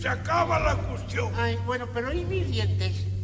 se acaba la cuestión. Ay, bueno, pero ¿y mis dientes?